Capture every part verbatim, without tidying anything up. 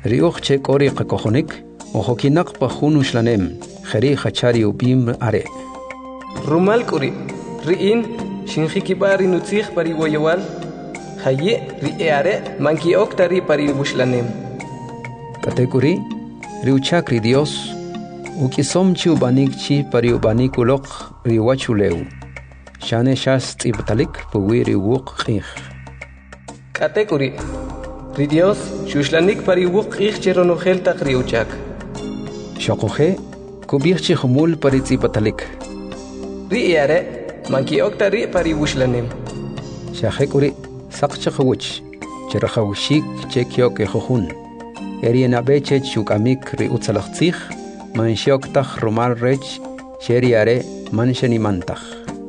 Riuch che kori qakohonik, ojokinak pa hunu shlanem, kheri khachari ubim are. Rumal kuri, riin, shinjikibari nutzig pari woyawal, haye riare, manki oktari pari bushlanem. Katekuri, riuchakri Dios, ukisom chi ubanik chi pari ubanikulok riwachuleu. Shane shas tibtalik puwi riwuk khih. Katekuri, ri Dios, shuslanik pari wuk khih cheronogel tak riuchak. Shokohe, kubirchi humul pari tibtalik. Riare, manki oktari pari bushlanem. Shahekuri, sakchakhuch, cherahawshik chekyok ehohun. Eriena beche chukamik ri utsalachtzich, manshioktach rumal rech, sheriare mansheni mantach.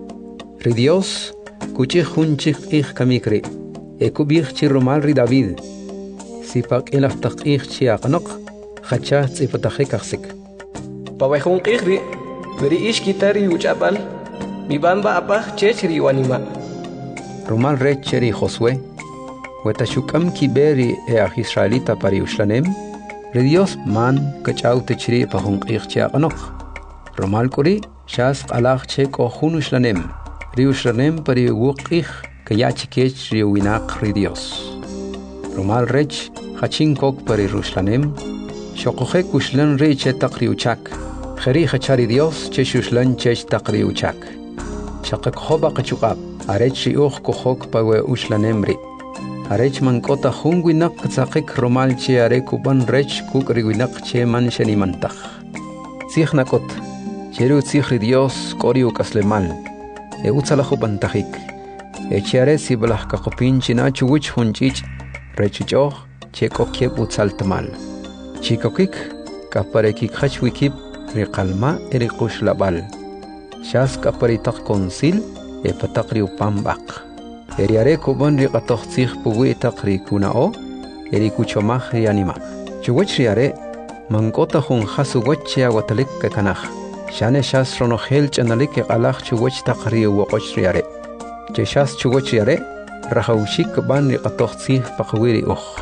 Ri Dios, kuchich hunchich ich kamikri, ekubich chi rumal ri David. Sipak ilaftach ich chi aqnok, khachah tzipatachikaksik. Pawehun ichri, veri ish kitari uchapal, mi bamba apach chechri wanima. Rumal rech cheri Josué, Wetashukam kiberi each Israelita pari ushlanem, ri Dios man kachau techri pahun ich chi aqnok. Rumal kuri, shas qalach che kohun ushlanem. Riushranem pari wukich kayachikech riuinak ri Dios. Rumal rech hachinkok pari rushlanem, shokohe kushlan re che takriuchak, kheri hachari Dios che shushlan chech takriuchak. Shakak hoba kachukab, arech riuch kohok pawe ushlanem ri. Arech mankota hunguinak katsakik rumal che are kuban rech kuk riuinak che man shanimantach. Zichnakot, cheru zichri Dios koriu kaslemal. E utsalajo pantajik. Echare si balah kakopin china chuwich hunchich, rechichoh, cheko kiep utsaltamal. Chikokik, kaparekik hachwikip, rikalma erikush labal. Shas kaparitak konsil, e patakri upambak. Eriare kuban rikatochzich puwi takri kunao, erikuchomach rianimak. Chuwich riare, mankota hun hasuwachia watalik kakanach. Shane shas ronogel chanalik qalach chuwach taqri waqoch riare. Che shas chuwach riare, rahawshik ban riqatochzi paqwiri ukh.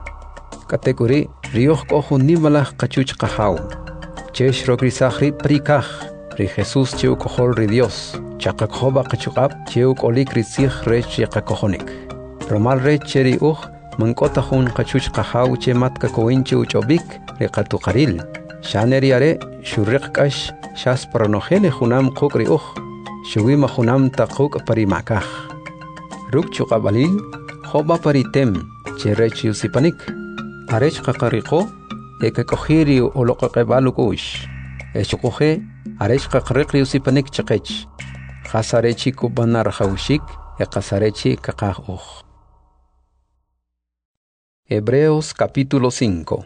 Kategori rioch kohun nimalach qachuch qahaw. Che shrogri sahri prikach, ri Jesus cheu kohol ri Dios, chaqakhoba qachuqab cheu kolik risih rech yaqakohonik. Romal rech cheri ukh, mankota hun qachuch qahaw che matka koinchu chobik riqatuqaril. Shane riare, shurriq kash, shas paranogele junam kukri uj, shuwima junam taquk parimakaj. Ruk chuqabalil, hoba paritem, cherech yusipanik. Arech qakariko, eke kohiri oloqaqebaluk ush. Echukuje, arech qaqriq yusipanik chaqech. Qasarechi kubanar hawshik, e qasarechi qaqaj uj. Hebreos capítulo cinco.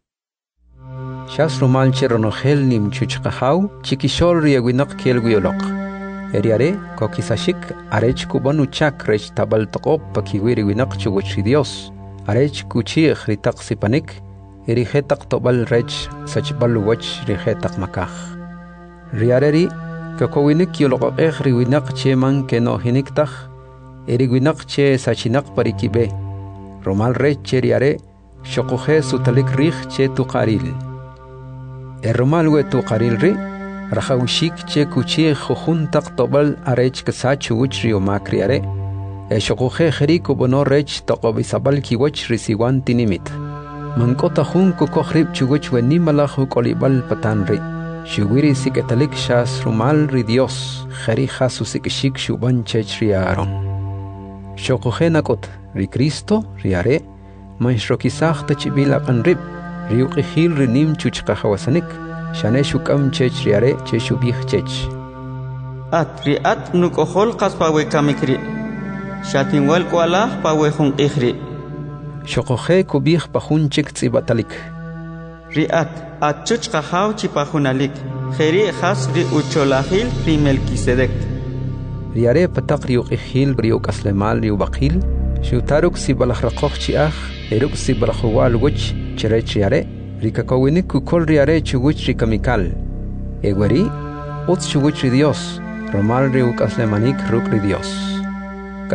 Shas rumal cheronogel nim chuchqahaw, chikishol riawinak kielguiolok. Eriare, kokisashik, arech kubanu chak rech tabal taqop pakiwiri winak chuguchi Dios. Arech kuchi ritak sipanik, erihetak tobal rech sachbal wach rihetak makaj. Riareri, kakowinik yolokek riwinak che man keno hiniktaj, eriwinak che sachinak parikibe. Romal rech cheriare, shokoje sutalik rich che tuqaril. Erromalwe tu qarilri, rahawshik che kuchi khuntak tobal arech kasachu wich rio makriare, e shokoje jerico bono rech taqobisabal kiwach risiwan tinimit. Mankota hun kukohrib chuwich wenimalach kolibal patanri, shuwiri siketalik shas rumal ri Dios, jeri jasusik shuban chech riaron. Shokoje nakot, ri Cristo, riare, manshrokisak tachibila panrib, riuqihil rinim chuchqahawasanik, shane shukam chech riare che shubih chech. At riat nukohol qaspawe kamikri, shatinwal kualah pawe hun ihri. Shokoje kubih pahun chik tzibatalik. Riat at chuchqahaw chipahunalik, jeri has ri ucholahil ri Melquisedec. Riare patak riuqihil riuqaslemal riubaqil, shutaruk sibalahrakoch chiach, eruk sibalahuwal wich, cherech riare, rikakowinik kukol riare chuguch rikamikal. Egueri, uts chuguch ri Dios, romal riukaslemanik ruk ri Dios.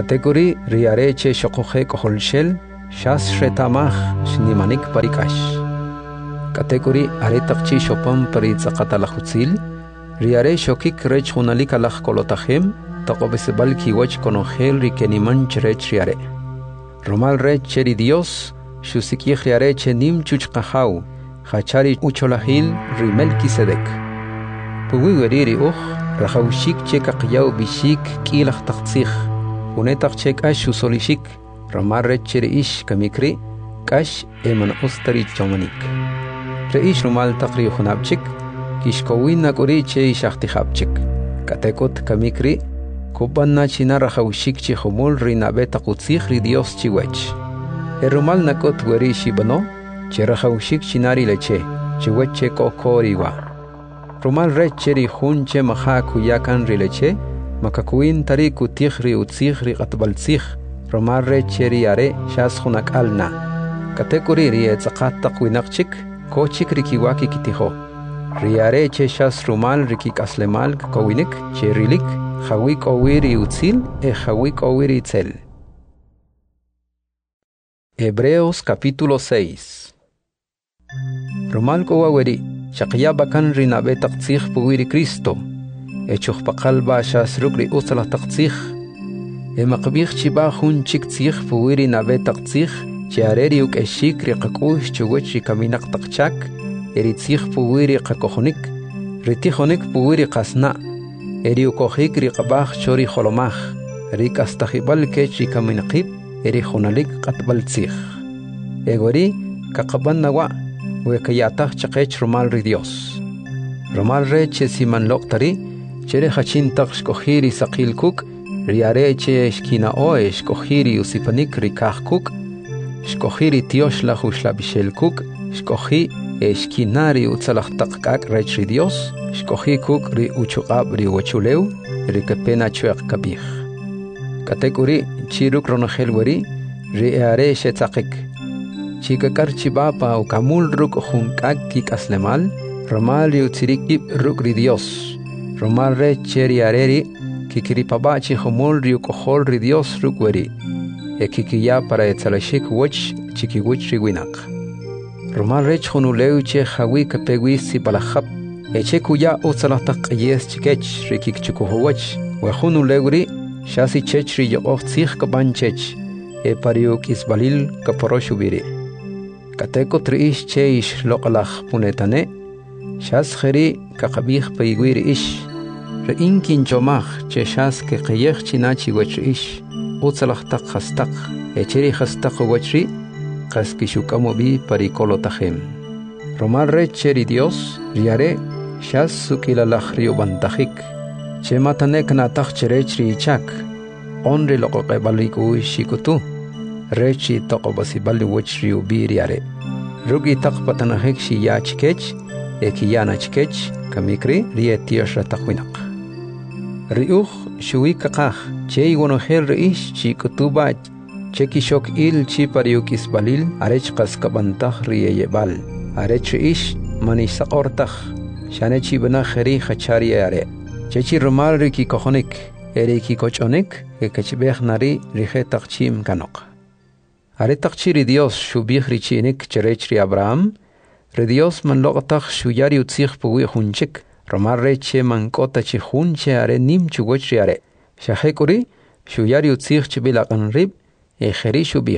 Kategori riare che shokoje koholshel, shas retamach shnimanik parikash. Katekuri are takchi shopam pari tsakata lahutzil, riare shokik rech hunalika lach kolotahem, takobesebal kiwach konogel rikeniman cherech riare. Romal rech cheri Dios, shusikich riare chenim chuchkahau, hachari ucholahil rimelkisedek. Puwiweriri uch, rahaushik chekakyaw bishik kilach taktsich, unetak chek ashu solishik, romal rech cheri ish kamikri, kash eman ostari chomanik. Reish rumal takri hunabchik, kishkowin nakuri che ishachtihabchik. Katekot kamikri, kubanna china rahaushik chi humul rinabe takutzich ri Dios chiwech. Erumal nakot weri shibano, che rahaushik chinari leche, chiweche kokoriwa. Rumal recheri hun che maha kuyakan ri leche, makakuin tari kutich ri utzich ri katbaltzich, rumal recheri are shas hunak alna. Katekuri ri etzakat takwinakchik, kochik rikiwaki kitiho. Riare che shas rumal rikik aslemal kowinik, che rilik, hawik owiri utzil, e hawik owiri itzel. Hebreos capítulo seis. Rumal kowaweri, shakyabakan rinabe taktzich puwiri Cristo, e chuchpakalba shas rukri usala taktzich, e makbich chiba hun chik tzich puwiri nabe taktzich, Chiareri uk eshik riqakush chuwech rikaminak takchak, eritzich puwiri qakohonik, ritihonik puwiri qasna, eri ukohik riqabach chori holomach, rikastahibal kech rikaminaqib, eri hunalik qatbaltzich. Egori, kaqaban nawa, wekayatach chaqech rumal ri Dios. Rumal re che siman loqtari, chere hachin tak shkohiri saqil kuk, riare che shkina oe shkohiri usipanik rikah kuk, Shkohiri Dios la hushla bishel kuk, shkohi eshkinari utzalach takkak rech ri Dios, shkohi kuk ri uchuqab ri wachuleu, ri kapena chuek kabich. Katekuri chiruk ronahel wari, ri eare shetzakik. Chikakar chibapa ukamul ruk hunkak kik aslemal, romal ri utzirikib ruk ri Dios. Romal re cheri areri, kikiripaba chihumul ri ukohol ri Dios ruk wari. Ekikiya para etzalashik wach chikiwich riwinak. Romal rech hunuleu che hawi kapegwi si balahap, eche kuya utzalatak yes chikech rikik chukuhuwach, wa hunuleuri shasi chech ri yoch tzich kabanchech, e pariuk isbalil kaporoshubiri. Kateko triish che ish lokalach punetane, shas kheri kakabich paigwiri ish, re inkin chomach che shas ke kayech chinachi wach ish, utzalach tak hastak, echeri hastak wachri, kaskishukamobi parikolotahem. Romal re cheri Dios, riare, shas sukilalach riobantahik, che matanek natach cherechri ichak, onri lokokebaliku shikutu, rechi tokobasibali wachri ubi riare. Rugi tak patanahik shi ya chikech, ekiyana chikech, kamikri, rietiosh ratahuinak. Riuch shui kakach, che iwonohel reish chi kutuba, che kishok il chi pariukis balil, arech kaskabantach rieyebal, arech reish manisakortach, shane chi banach ri hachari are, che chi rumal riki kohonik, eri ki kochonik, e kachibech nari rihetach chim kanok. Aretach chi ri Dios shubich richinik cherech ri Abraham, ri Dios man logatach shuyari utzich puwi hunchik, Romar reche mankota chi hunche are nim chugoch riare. Shahekuri, shuyari utzich chibilakan rib, e jeri shubich.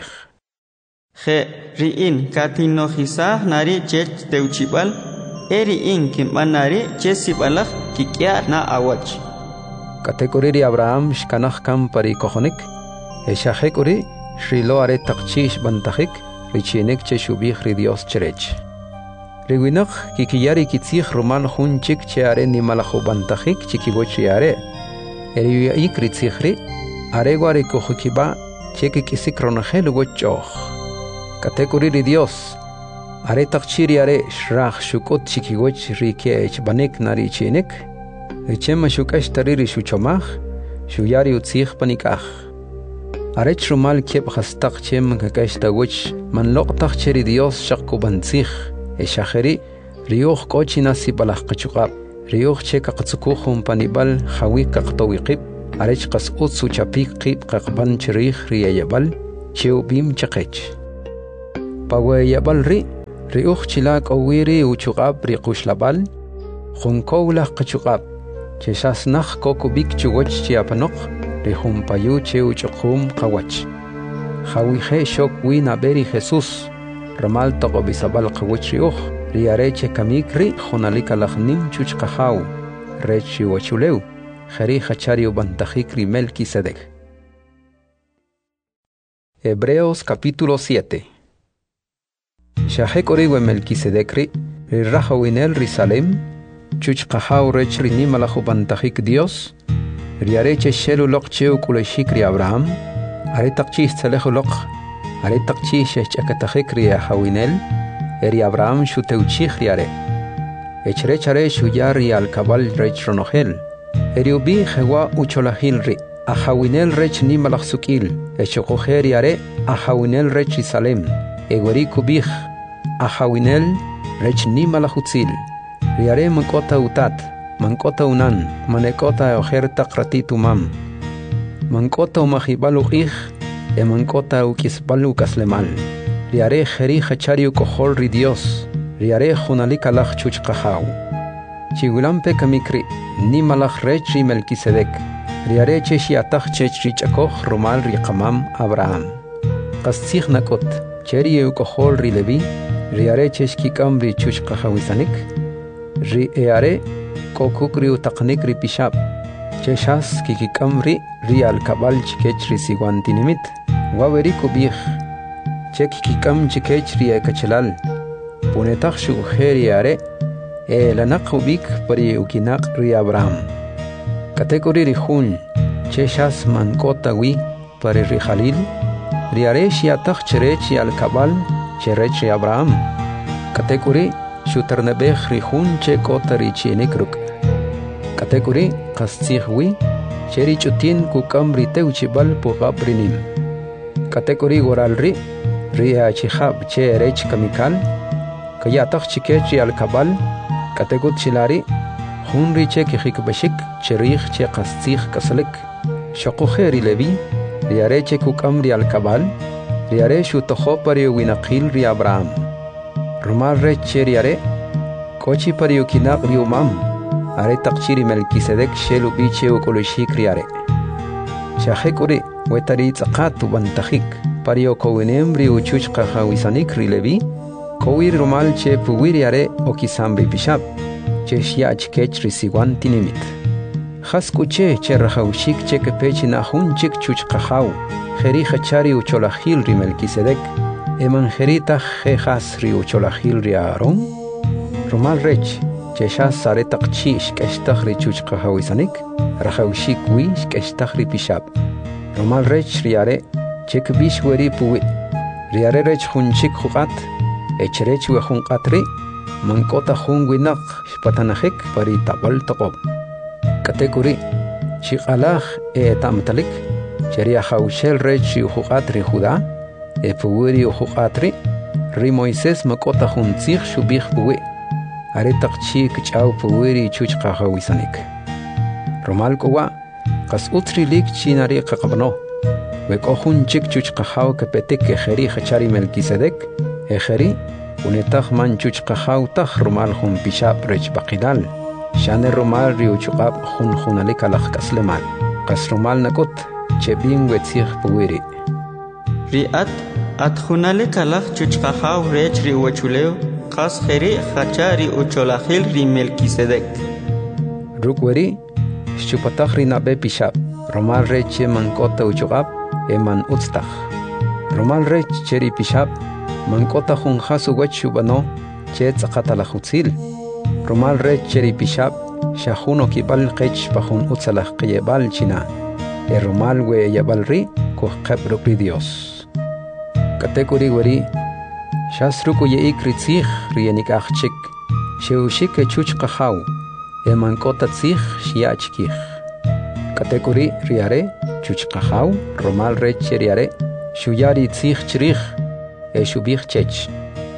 Je riin katino hisah nari chech teuchibal, eri in kimbanari chesibalach kikia na awach. Katekuri ri Abraham shkanach kam pari kohonik, e shahekuri, shrilo are takchish bantahik, richinek che shubich ri Dios cherech. Riwinach kikiyari kitzich rumal hun chik che are ni malacho bantahik chikigochi are. Eriya ikri tsichri, are guare kohukiba, cheki kisikronahel gochoch. Katekuri ri Dios, are takchiri are shrach shukot chikigoch rike banek nari chinek, richema shukash tariri shuchomach, shuyari utzich panikach. Are chrumal kiep hastak chem kakash tagoch, man loktach cheri Dios shakko bantzich. Eshaheri, rioch kochina si balach kachukab, rioch cheka katsukuhum panibal, hawi kaktowiqib, arech kas utsu chapik qib kakban chirich riyayabal, cheu bim chakech. Pawayabal ri, Riuch chilak owiri uchuqab riqushlabal, Junkowlah qachuqab, Cheshasnach kokubik chuwach chiapanoq, Rijumpayu che uchuqum qawach. Jawije shok win aberi Jesús, Ramal toqobisabal qawach riuch, Riareche kamikri jonalika lachnim chuchqajaw, Rechi wachuleu, Jeri hachario bantajikri Melquisedec. Hebreos capítulo siete. Shahek oriwe Melquisedecri, Rirrahawinel Risalem, Chuchqajaw rech rinimalajo bantajik Dios, Riareche shelu lok cheu kuleshikri Abraham, Aretaqchis tzalejo lok, Aretaqchis shechakatajikri Ahawinel, Eri Abraham shuteuchich riare. Echrechare shuyari al cabal rech ronogel. Eri ubi jewa ucholahilri. Ahawinel rech nimalach sukil. Echokojer riare. Ahawinel rech Isalem. Egweri kubich. Ahawinel rech nimalach utzil. Riare mankota utat. Mankota unan. Manekota ojer takratitu mam. Mankota umajibalu ich. E mankota ukisbalu kaslemal. Riare jeri hachario kohol ri Dios, riare jonalika lach chuchqajaw. Chigulampe kamikri, ni malach rechi Melquisedec, riare cheshi atach chechri chakoh romal ri qamam Abraham. Qastzich nakot, cheri eu kohol ri Levi, riare cheshkikam ri chuchqajawisanik, ri eare kokukri utaqnik ri pishab, cheshas kikikam ri ri al kabal chikech ri siguantinimit, waweri kubich, Chek kikam chikech ria kachalal, Punetach shugeri are, E lanak ubik pari ukinak ria Abraham. Kategori rihun, Cheshas mankota wi pari rihalil, Riare shiatach cherechi al kabal, Cherechi Abraham. Kategori shuternebech rihun chekota richienekruk. Kategori kastich wi, Cherichutin kukam riteuchibal pugabrinim. Kategori goralri, Ria chihab che rech kamikal, Kayatak chikechi al kabal, Kategut chilari, Hunri che kihikbashik, Cherich che kastich kasalik, Shokojeri levi, Riareche kukamri al kabal, Riare shutoho pari winakil ri Abraham. Romal reche riare, Kochi pari ukinak ri umam, Are takchiri Melquisedec shelu biche ukolishik riare. Shahekuri, wetari tzakatu bantajik. Pario kowinem ri uchuch qajawisanik ri Levi, kowir romal che puwiriare okisambri bishab, che shiach kech ri siwan tinimit. Haskuche che rajaushik che kepechi nahun chik chuch qajaw, jeri hachari ucholahil ri Melquisedec, emanjerita jejas ri ucholahil ri Aaron, romal rech, che shas saretak chish keshtach ri chuch qajawisanik, rajaushik wi keshtach ri bishab. Romal rech riare, Chek bish weri puwi, riare rech hunchik hukat, echrech we hunkatri, mankota hunwinak, shpatanahik pari tabal tokob. Kategori, shikalach e tamtalik, cheria haushel rech hukatri huda, e puwiri hukatri, ri Moises makota huntzich shubich puwi, aretak chik chau puwiri chuchka hawisanik. Romal kowa, kas utri lik chinari kakabno, Wekohun chik chuchqajaw kepetik ejeri hachari Melquisedec, ejeri, unetach man chuchqajaw taj rumal hun pishab rech baqidal, shane rumal riuchuqab hun hunalik alach kaslemal, kas rumal nakut, chebin wetzich puwiri. Riat, at hunalik alach chuchqajaw rech riuchuleo, kas jeri hachari ucholahil ri Melquisedec. Rukweri, shupatach rinabe pishab, rumal reche mankota uchuqab, Eman utstach. Romal rech cheri pishab, mankota hun hasu wachubano, che tzakatalachutzil. Romal rech cheri pishab, shahuno kibal kech pahun utsalach kayebal china. E romal we yabalri, kuh kebrukri Dios. Kategori weri, shasruku ye ikritzich rienik achchik, sheushik e chuch kahaw, e mankota tzich shiachkich. Kategori riare, chuchqajaw, romal rech riare, shuyari tzich chrich, e shubich chech.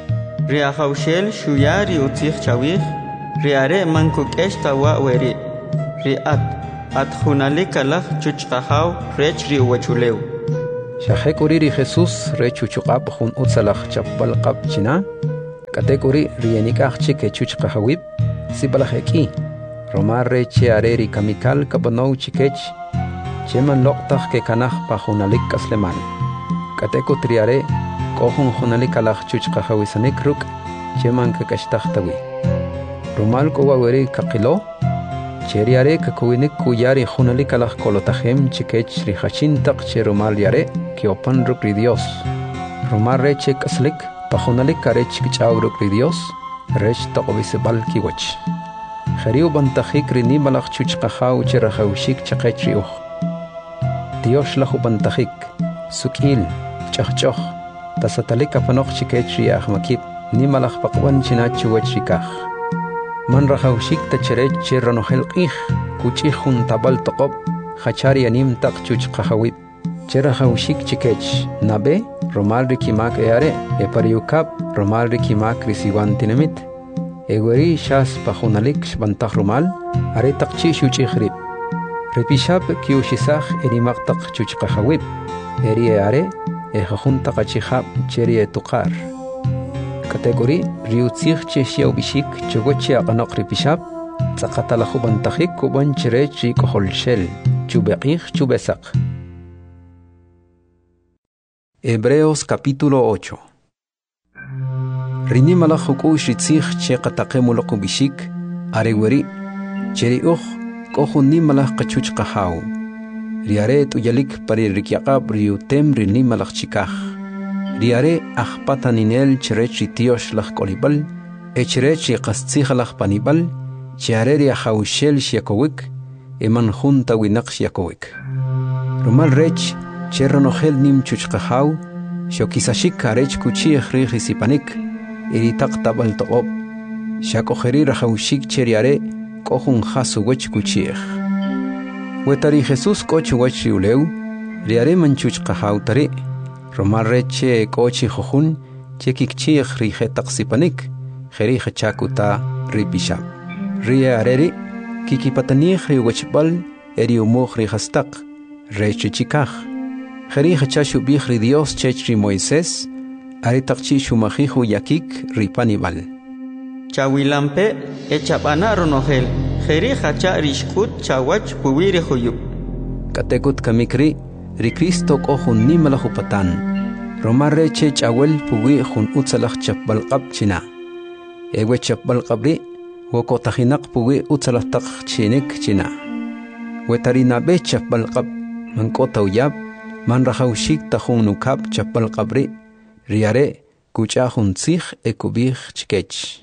Riahaushel shuyari utzich chawich, riare mankukesh tawa weri, riat, at hunalik alach chuchqajaw rech ri wachuleu. Shahek uriri Jesús rechuchuqab hun utzalach chapbal qab china, Katekuri rienikachchi que chuchqahawib, sibalajeki, Romar reche areri kamikal kabonou chikech, cheman loktaj que kanaj pa junalik kasleman. Kateko triare, kohun junalik alaj chuchqahawisanik ruk, cheman que kashtajtawi. Romal kowaweri kakilo, cheriare kakuinik kuyari junalik alaj kolotajem chikech rihachin tak che romal yare, que opan ruk Dios. Romar reche kaslik, pa junalik karech kichaw ruk Dios, rech taqobisebal kiwach. Khariu bantajik rini malak chuchqahaw cherahawshik chaqechriuh. Dios lahu bantajik, sukil, chachchoh, tasatalik apanok chikechri ahmakib, ni malak pakwan chinachu wachikah. Man rahawshik tacherech cheranohel qih, kuchihun tabal toqob, hachari anim tak chuchqahawib. Cherahawshik chikech, nabe, romal rikimak eare, epariukab, romal rikimak risiwantinamit. Egweri shas pajunalik shbantaj rumal, are takchi shuchikhrib. Repishab kiushisaj erimak tak chuchqahawib. Eri are, ejajun takachihab cheri etukar. Kategori riutzich che shiaubishik chugoche aganok repishab, tzakatalachu bantajik kuban cherech rikoholshel, chubeqich chubesak. Hebreos capítulo ocho. Rini malachuku shitzich che qataqemulaqu bishik areweri cheriuh kohun ni malach qachuch qahaw riare tuyalik pari rikyaqab riutem rini malach chikah riare akhpataninel cherech tiosh lach kolibal echrech qastzich lach panibal chiare ri khawshel shiakowik eman junta winaq shiakowik rumal rech chernohel nim chuch qahaw shokisashik karech kuchi khri khisipanik iritak tabal toqob shakojeri rahawshik cheriare kohun hasu wech kuchiej wetari Jesus koch wech riuleu riare manchuch qahautari romar reche kochi jojun chekikchiej rije taqsipanik kheri khachakuta ripishab riareri kikipatanih riwechbal eri umoj rihastaq reche chikaj kheri khachashu bih Dios chechri Moisés ari takchi shumajihu yakik ripanibal. Chawilampe echabana ronohel, jeri hacha rishkut chawach puwiri huyub. Katekut kamikri, ri Cristo kohun nimalahupatan. Romarreche chawel puwi hun utsalach chapbalqab china. Ewe chapbalqabri, wokotahinak puwi utsalataq chinik china. Wetarinabe chapbalqab, mankota uyab, manrahawshik tahun nukab chapbalqabri, riare kuchahun zich ekubih chikech.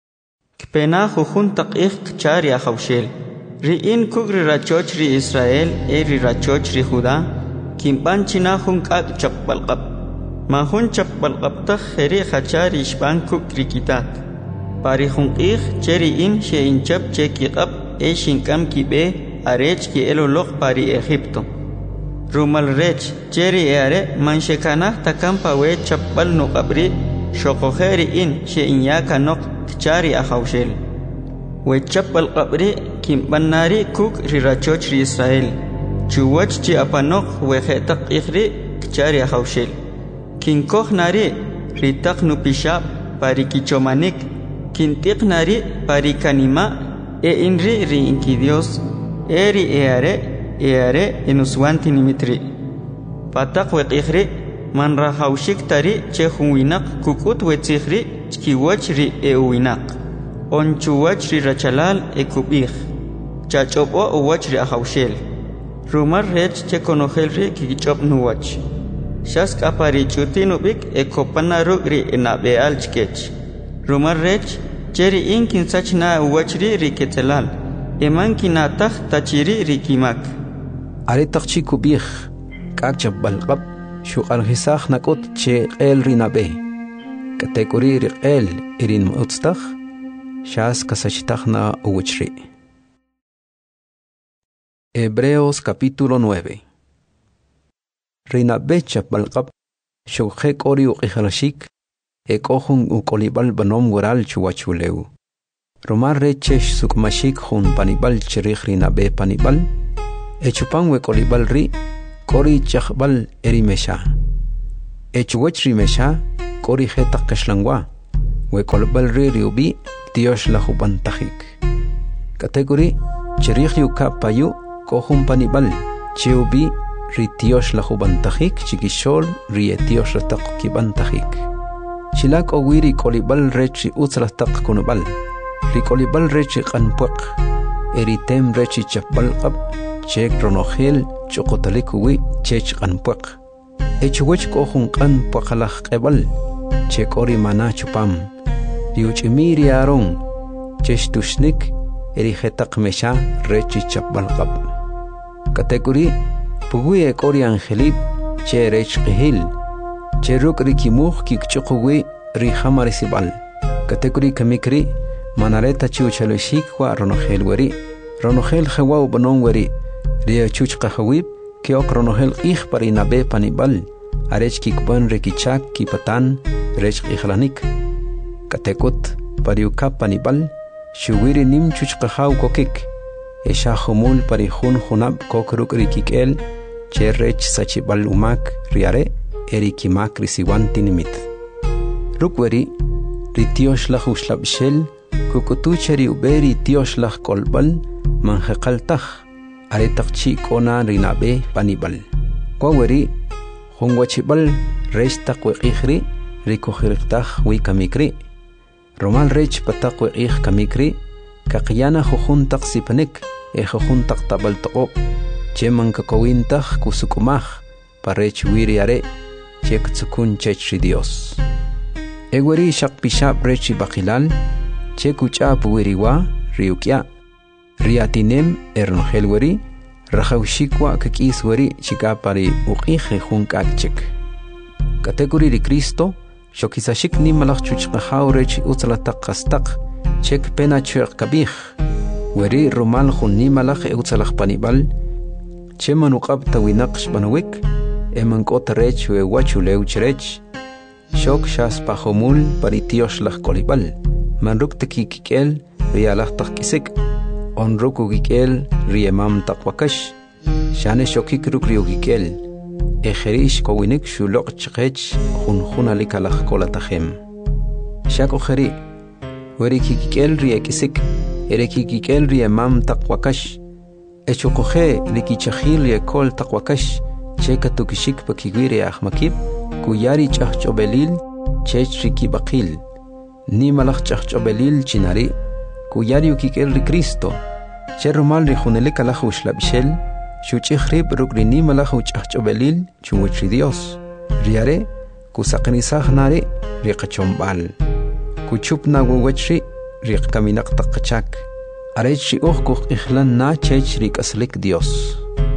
Kpena jujun taqih chari ahawshel. Riin kugri rachoch ri Israel eri rachoch ri Judá. Kimpan china jun kak chapbalqab. Mahun chapbalqab taq jeri hachari ishban kuk rikitat. Pari jun qih cheri in she inchab che kiqab e shinkam kibe arech ki eloloq pari Egipto. Rumal rech cheri eare manshekana takampa we chapbal nuqabri shoqojeri in she inyaka noq chari ahawshel we chapbal qabri kimbannari kuk rirachoch ri Israel chuwach chi apanoq we khetaq ikhri chari ahawshel kinkoj nari ritaq nupishab pari kichomanik kintiq nari pari kanima e inri ri inki Dios eri eare eare enuswanti nimitri pataq we ikhri man rahawshik tari che huinaq kukut we tsikhri chkiwach ri ewinaq onchuwach ri rachalal ekubih chachobo uwach ri ahawshel rumar rech che konojel ri kichop nuwach shask apari chutinubik ekopanaru ri enabeal chkech rumar rech cheri inkin sachna uwach ri ri ketelal eman kinataq tachiri ri kimak ari taqchi kubih kak chabbalqab shuqal hisakh nakot che qel rinabe kategori riqel irin mutstakh shas kasachtakhna uwchri. Hebreos capítulo nueve. Rinabe chabbalqab shuqek ori uqikhalashik ekohun uqolibal banom gural chuwachuleu romar rechesh sukmashik hun panibal cherikh rinabe panibal echupan we kolibal ri kori chakbal erimesha echuwech rimesha kori hetaq kashlangwa we kolbal ri riubi Dios la hubantajik. Kategori cherich yu kapayu kohum panibal cheubi ri Dios la hubantajik chikishol ri Dios la tak kibantajik. Chilak owiri kolibal rechi utsla tak kunubal. Ri kolibal rechi kanpuak. Eritem rechi chapbal qab chek ronohel chokotaliku chech kanpuak. Echwech kohun kan puakalak qebal chek ori mana chupam. Riuchimiri aron chech tushnik eri hetak mesha rechi chapbal qab. Kategori pugui ek ori angelib che rech qihil che ruk rikimuh kikchukuwi ri hamarisibal. Kategori kamikri manareta chiuchaloshik wa ronohel weri ronohel hewa banon weri ria chuch qahawib kiok ronohel qih parinabe panibal arech kikban rekichak kipatan rech qighlanik. Katekot pariuka panibal shuwiri nim chuch qahaw kokik esha khumul parihun khunab kokruk rikikel che rech sachibal umak riare erikimak risiwan tinimit. Rukweri ritiosh la khuslab shel kukutu cheri uberi tiosh la kolbal manheqaltaj aretaqchi kona rinabe panibal. Kwaweri khungwachibal rech taqwe qihri rikokhirqtaj wi kamikri. Romal rech pataqwe qih kamikri kaqyana khujun taqsipanik e khujun taqtabal taqo che mankakowintaj kusukumaj parech wiri are chek tsukun chech Dios. Egweri shaqpishab rechi bakilal che kuchap wiriwa riukya riatinem ernhelweri rahawshikwa kakisweri chikapari uqije junkakchik. Kategori ri Cristo shokisashik ni malach chuchqahaw rechi utsalataq qastaq chek pena chuq kabih weri romal khun ni malach utsalaq panibal che manuqab tawinaqsh banawik emankot rech we wachuleu chrech shok shas pahomul paritiosh lach kolibal manruk tekikikel rialach takisik onruku gikel riemam takwakash shane shokik ruk riugikel ejerish kowinik shulok chqech khun khunalika lach kolatahem shako kheri weri kikikel riekisik erekikikel riemam takwakash echokhe likichahil riekol takwakash cheka tukishik pakigwiri ahmakib kuyari chahchobelil chech riki bakil ni malach chahchobelil chinari kuyari ukikel ri Cristo che romal ri khunelika la khuslabshel shuchikhrib rukri ni malach chahchobelil chumuchri Dios riare kusaqnisah nari ri qachombal kuchupna wachri ri kaminaq taqchak arech uq kuq ikhlan na chech ri kaslik Dios.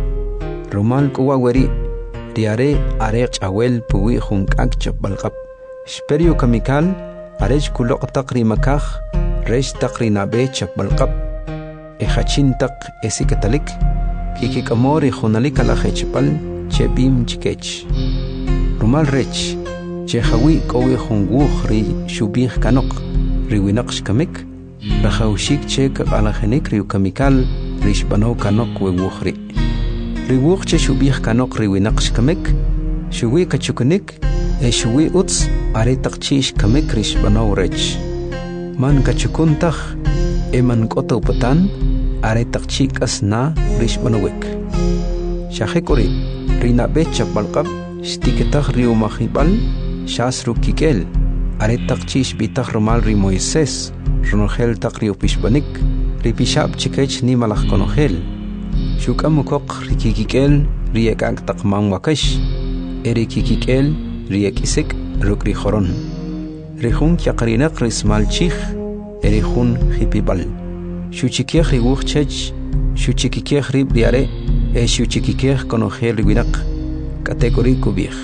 Romal kuwa weri diare arech awel puwi junkak chapbalqab sperio kamikal arech kuloq taqri makaj resh taqri nabe chapbalqab e hachin taq esikatalik kikikamori junalik ala hechpal chebim chikech. Romal rech che hawi kowi junguj ri shubih kanok riwinaqsh kamik rahawshik che ala genik ri kamikal rishbano kanok we wukhri riwuq che shubih kanok riwinaqsh kamek shuwi kachukunik e shuwi uts are taqchish kamek rishbanaw rech man kachukuntaj e man koto patan are taqchik asna rishbanawek shahekori rina becha balqab stiketah riu mahibal shas rukikel are taqchish bitah romal ri Moises ronohel taqriu pishbanik ripishab chikech ni malach konohel shukamukok rikikikel riekak taqman wakash erikikikel riekisik rukri khoron rihun kyaqrinaq rismal chikh erihun hipibal shuchikeh riwuq chech shuchikikeh rib diare e shuchikikeh konohel riwinaq kategori kubih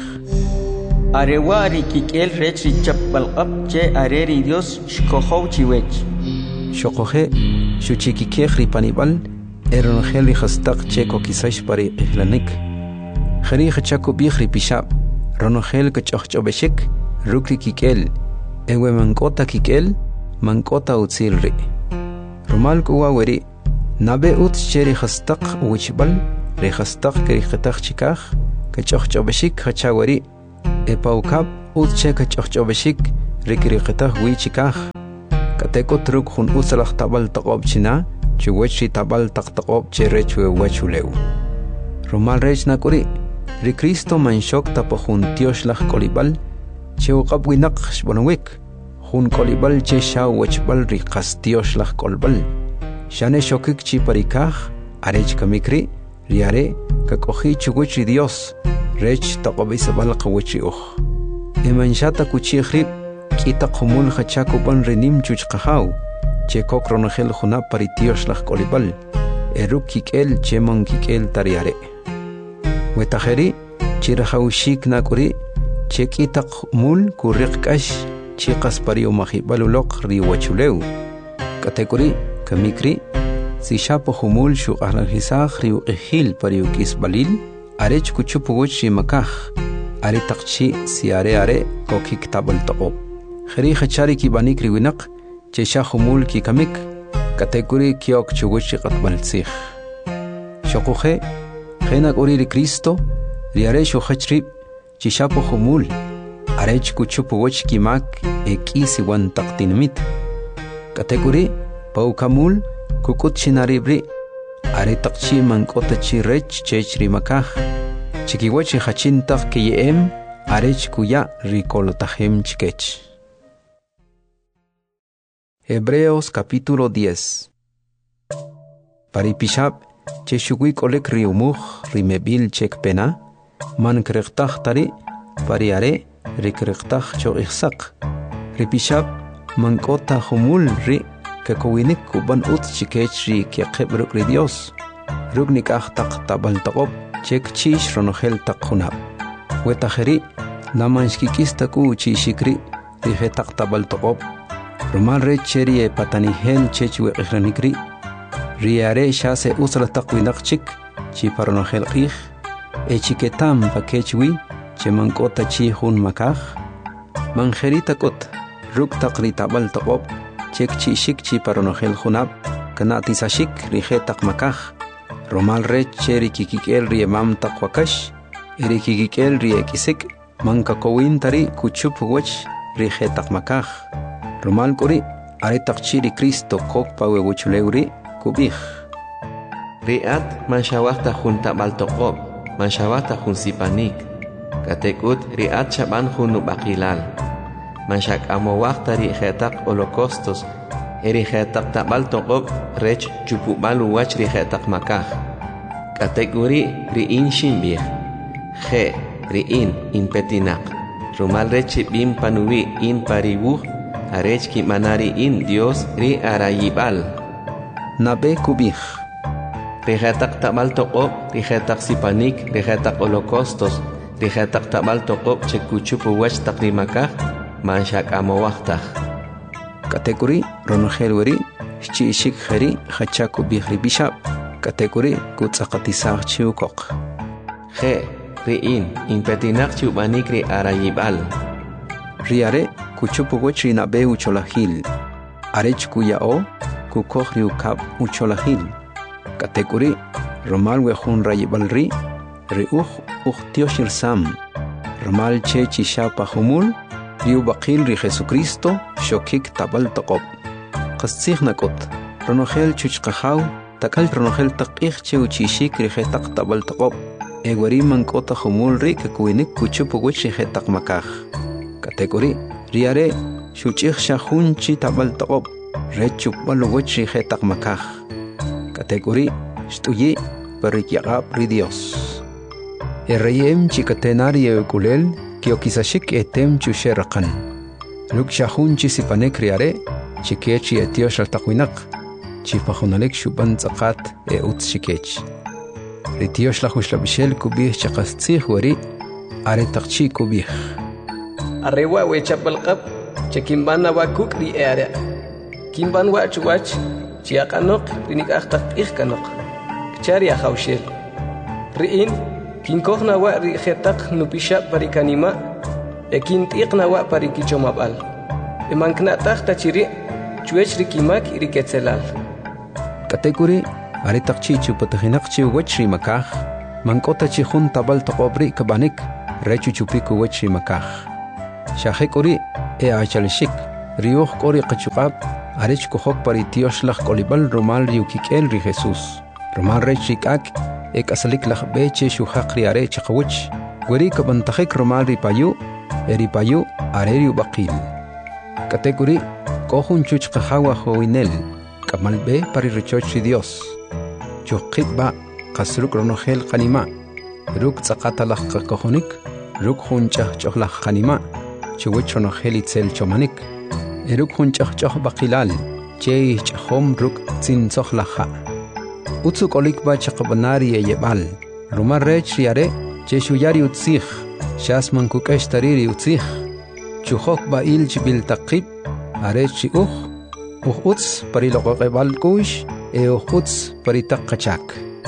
arewa rikikel rech richapbal qab che areri Dios shkohow chiwech shokohe shuchikikeh ripanibal eron heli khastaq cheko kisash pari ihlanik khari khachako bikhri pishab ronohel kachachobeshik rukri kikel ewe mankota kikel mankota utsilri romal kuwa weri nabe ut cheri khastaq wichbal re khastaq kri khataq chikah kachachobeshik khachawari e paukab ut che kachachobeshik rikiriqitaq wichikaj kateko truk jun usalaq tabal taqob china chuwechi tabal taqtaqob cherech wewachuleu romal rech nakuri ri Cristo manshok tapojun tioslaj kolibal cheuqab winaq xbonwik jun kolibal che shaw wechbal ri qastioslaj kolbal shane shokik chi parikaj arech kamikri riare kakoji chuwechi Dios rech taqobisabal qawechi uj emanshata kuchijri kita qumul khachakuban renim chuchqahaw che kokronogel juna paritioslaj kolibal erukikel chemon kikel tariare wetajeri chirahawshik nakuri che kitaq mul kuriqkash chiqas pario mahibaluloq riwachuleu katekuri kamikri si shapo humul shuqarhisaq riuqihil pario kisbalil arech kuchupugoch rimakaj ari taqchi siare are kokik tabal taqob khari khachari ki banik riwinaq che shahumul ki kamik katekuri kiok chuguchi qatbalsih shoquje khena uri ri Cristo riare shu khachri chishapo humul arech kuchupugoch ki mak ekisi wan taqtinmit katekuri paukamul kukut chinaribri are taqchi mankota chi rech chechri makaj chikiwachi khachintaq ki yem arech kuya rikolotajem chikech. Hebreos capítulo diez. Paripishab che shugui kolek riumuj rimebil chek pena man kreqtaj tari pariare rikreqtaj cho ihsaq ripishab mankota humul ri kakowinik kuban ut chikech ri keqebruk ri Dios rugnik ahtaq tabal taqob chek chish ronogel taqhunab wetajeri namanshkikista ku chishikri ri taq tabal taqob romal recheri e patanihel chechwe qihranikri riare shase usra taqwinaq chik chi paronogel qih e chiketam pakechwi chemankota chi hun makaj manjerita kot ruk taqri tabal taqob chek chi shik chi paronogel hunab kanati sashik rije taq makaj romal recheri kikikel ri mam taqwakash eri kikikel ri ekisik manka kowintari kuchup wach rije taq makaj romal kuri are taqchi ri Cristo kok pawe wuchuleuri kubij riat manshawahta junta baltoqob manshawahta jun sipanik katekut riat chaban jun baqilal manshak amowahta ri jetaq holocaustos eri jetaq tabaltoqob rech chupubalu wach ri jetaq makaj katekuri ri in shimbih je ri in in petinak romal rech bim panuwi in paribuj arech ki manari in Dios ri arayibal nabe kubij rijetak tabal toqob rijetak sipanik rijetak holocaustos rijetak tabal toqob chekuchupu wach taqrimakaj manshak amowahtaj katekuri ronogel chi shik khari khacha kubij ribishab katekuri kutsaqatisaq chiukoq je riin impetinak chubanik ri arayibal riare kuchupu wach rinabe ucholahil arech kuyao kukoj riukab ucholahil katekuri romal wejun rayibalri riuj uhtioshir sam romal che chishapa humul riu baqil ri Jesucristo shokik tabal taqob qastsig nakot ronogel chuchqahaw takal ronogel taqih che uchishik ri jetaq tabal taqob egwari mankota humul ri kakuinik kuchupu wach ri jetaq makaj katekuri riare shuchih shahunchi tabal taqob rechuk balwach ri jetaq makaj katekuri shtuyi parikyaqab ri Dios erreyem chikatenari ekulel kiokisashik etem chusheraqan luk shahunchi sipanek riare chikechi etiosh altaqwinaq chipajunalek shuban tsaqat e utshikech ritiosh la hushlabishel kubih chaqastsig wari are taqchi kubih arrewa we chapalqab chekimbana wa kukri eare kimban wa chuwach chiaqanoq rinik aqtaq iqkanoq kchari khawshel riin kinkohna wa ri khetaq nupisha parikanima ekintiqna wa parikichomabal emankna taqta chiri chuech rikimak iriketselal katekuri are taqchi chupathinaq chi wachri makaj mankota chi jun tabal taqobri kabanik rechu chupiku wachri makaj shahekuri e achalshik riuj qori qachuqab arech kohok pari tioslach kolibal romal riukikel ri Jesus romal rech rikak ek asalik lach beche shuhaq ri are chaqawch gweri kabantakhik romal ri payu eri payu areriu baqil kategori kohun chuch qahawa hoinel kamal be pari richoch ri Dios chuqit ba qasruk ronogel qanima ruk tsaqatalach qakohonik ruk huncha chohlach qanima chuwich ronogel itzel chomanik eruk hunchach choh baqilal che chhom ruk tsin tsohlaha utsuk olik ba chaqbanari yebal rumar rech yare che shuyari utzikh shas mankukesh tariri utzikh chukhok ba il chibil taqib arech ukh ukh uts pariloqebal kush e ukh uts paritaqachak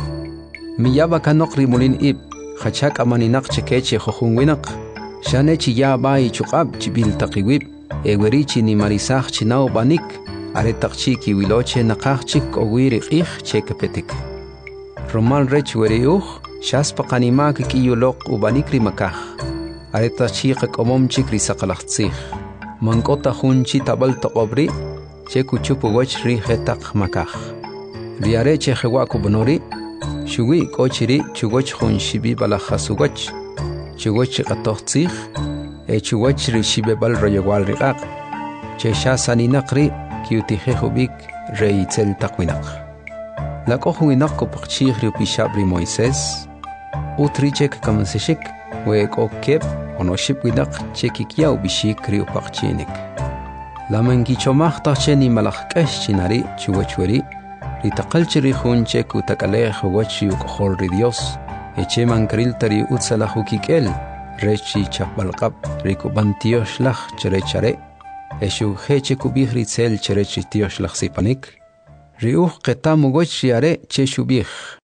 miyaba kanok rimulin ib khachak amaninak chekeche khokhungwinak shane chi yaba i chuqab chibil taqiwib ewerichi ni marisach chinao banik are taqchi ki wiloche naqachik owiri qih chekepetik romal rech weriuh shas paqanima ki yoloq ubanik rimakah are taqchi qakomom chikri saqalachtsikh mankota hunchi tabal taqobri chekuchupu goch ri khetaq makah riare che khwa kubnori shuwi kochiri chugoch hunshibi balakhasugoch chugoch qatochtsikh e chugoch ri shibebal royewal riqaq che shasani naqri kiutihe hubik reitzel taqwinaq la qohuinaq kopachir ri pishabri Moisés utrichek kamseshik we kokep onoship winaq chekikia ubishik ri upaqchinik la mangi chomaq tacheni malaqkesh chinari chugochweri ri taqalchiri hunche kutakale hugoch yukohol ri Dios eche mankril tari utsala hukikel rechi chapalqab rikubantiosh lach cherechare eshu heche kubih ritzel cherechi tiosh lach sipanik riuh qetamu goch yare che shubih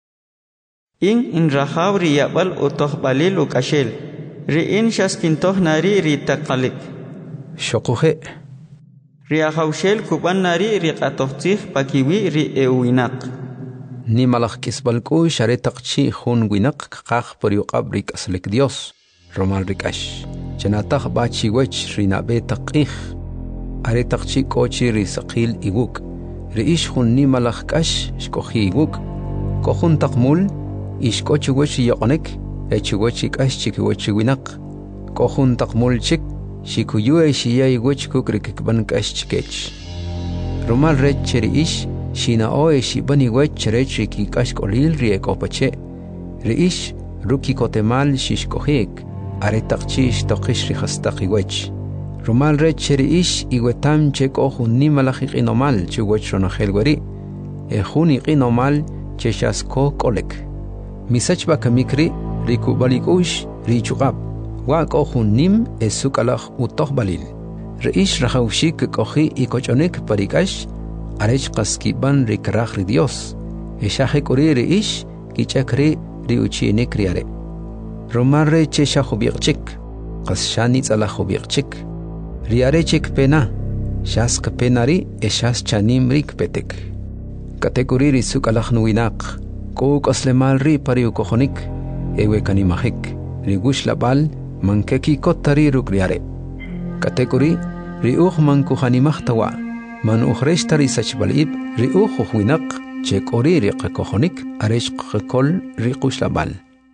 in in rahab ri yabal utoh balil ukashel ri in shaskintoh nari ri taqalik shoquhe ri ahawshel kuban nari ri qatohtih pakiwi ri ewinaq ni malach kisbalku share taqchi hun winaq qaq por yuqab rik aslik Dios romal rikash chanataq bachi wech rinabe taqih are taqchi kochi ri saqil iguk ri ish hun ni malach kash shkohi iguk kohun taqmul ish kochi wech yoqnek echi wech kash chiki wech winaq kohun taqmul chik shikuyu shiya igwech kukrik ban kash chikech romal rech ri ish shina oe shibani wech rech ki kash kolil ri ekopache ri ish ruki kotemal shishkohik are taqchish toqish ri khastaqi wech romal rech ri ish igwetam chek ohun ni malakhik inomal chuwech ronogel weri e khuni qinomal cheshasko kolek misach ba kamikri ri kubalikush ri chuqab wa kohun nim esukalach utoh balil ri ish rahawshik kohi ikochonek parikash arech qaskiban ri krach ri Dios e shahe kuri ri ish kichakri ri uchine kriare romarre che shahubiqchik qasshani tsala hubiqchik riare chik pena shas penari e shas chanim rik petek kategori ri sukalach nuinaq ko qaslemal ri pari ukohonik ewe kanimahik ri gush labal mankeki kotari rukriare kategori ri ukh manku hanimahtawa man ukhresh tari sachbalib ri ukh huinaq che kori ri qakohonik aresh qakol ri gush labal.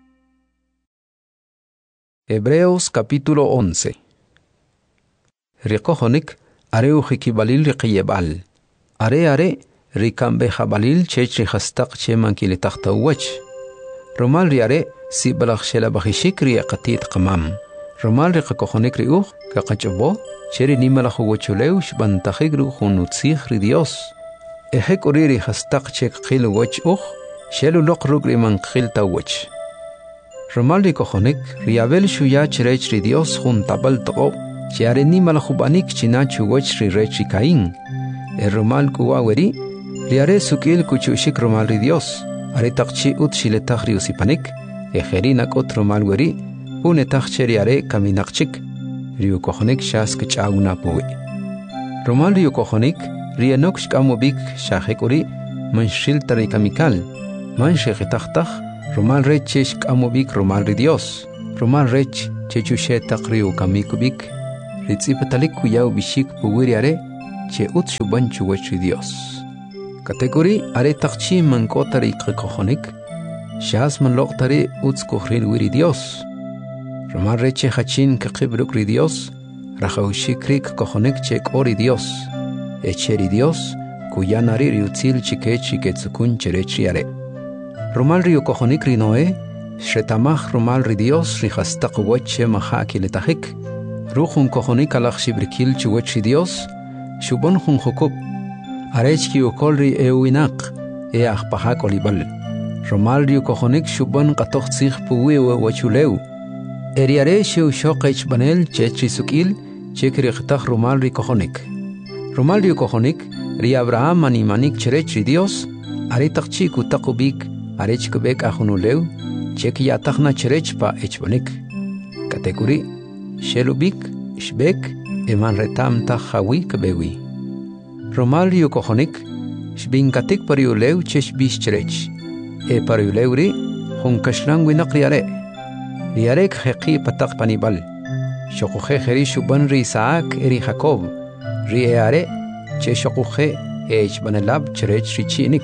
Hebreos capítulo once. Ricohonik areu hikibalil riqiyebal. Are are rikambe habalil chechri hastaq cheman kilitakhta wach. Romal riare si balakh shela bakhishik ri qatit qamam. Romal riqakohonik riuh kaqachbo cheri nimalakh wachuleu shbantakhigru khunutzikh ri Dios. Ehek uriri hastaq chek qil wach uh shelu loqrug riman qilta wach. Romal ricohonik riabel shuya cherech ri Dios hun tabal toqo chiare ni malahubanik china chuwech ri rech kain e romal kuwaweri riare sukil kuchushik romal ri Dios are taqchi ut shile takhri usipanik e kherina kot romal weri une takhche riare kaminaqchik riu kohonik shas kchauna puwi romal riu kohonik rianok shkamobik shahekuri manshil tari kamikal manshekh takhtakh romal rech amobik romal ri Dios romal rech chechushe taqriu kamikubik ritzipatalik kuyau bishik puwiri are che ut shuban chuwach Dios. Kategori are takchi man kotari kikohonik, shas man loktari uts kuhril wiri Dios. Roman reche hachin kakibruk ri Dios, rajaushikri kikohonik che kori Dios, echeri Dios, kuyanari riutzil chikechi ketsukun cherechi are. Romal rio kohonik ri Noé, shretamach romal ri Dios rihastak wache mahaki letahik, ruchun kohonik alach shibrikil chuwachi Dios, shubon hun hukub, arechki ukolri euinak, e ahpahak olibal. Romal rio kohonik shubon katoch zich puwewe wachuleu, eriare sheu shokech banel chechi sukil, chekri chtach romal ri kohonik. Romal rio kohonik, ri Abraham animanik cherechi Dios, aretakchi kutakubik, arechkubek ahunuleu, cheki yatachna cherechpa echbanik. Kategori, shelubik, shbek, eman retam tachawi kabewi. Romal rio kohonik, shbinkatik pariuleu cheshbish cherech. E pariuleuri, hunkashlang winak riare. Riarek heki patak panibal. Shokuhe heri shuban ri Isaac eri Jacob. Ri eare, che shokuhe ech banelab cherech richinik.